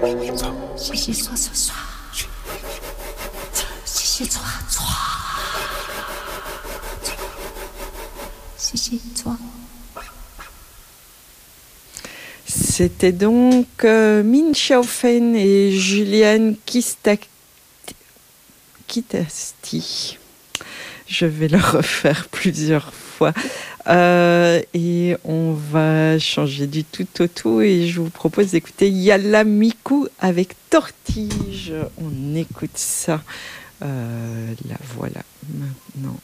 洗洗刷刷刷，洗洗刷刷，洗洗刷。 C'était donc Minchaufen et Julian Kitasti. Je vais le refaire plusieurs fois. Et on va changer du tout au tout. Et je vous propose d'écouter Yalla Miku avec Tortige. On écoute ça. La voilà maintenant.